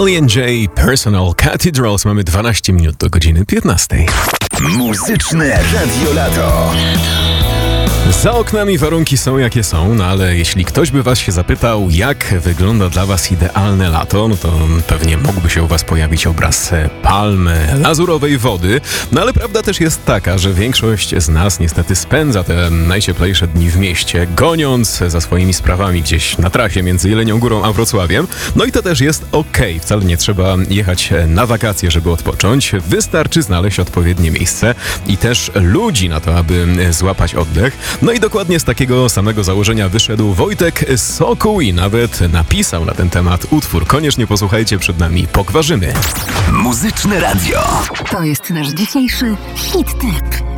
L&J Personal Cathedrals. Mamy 12 minut do godziny 15. Muzyczne Radio Lato. Za oknami warunki są jakie są, no ale jeśli ktoś by was się zapytał, jak wygląda dla was idealne lato, no to pewnie mógłby się u was pojawić obraz palmy, lazurowej wody. No ale prawda też jest taka, że większość z nas niestety spędza te najcieplejsze dni w mieście, goniąc za swoimi sprawami gdzieś na trasie między Jelenią Górą a Wrocławiem. No i to też jest okej. Wcale nie trzeba jechać na wakacje, żeby odpocząć. Wystarczy znaleźć odpowiednie miejsce i też ludzi na to, aby złapać oddech. No i dokładnie z takiego samego założenia wyszedł Wojtek Sokół i nawet napisał na ten temat utwór. Koniecznie posłuchajcie, przed nami Pogwarzymy. Muzyczne Radio. To jest nasz dzisiejszy hit tip.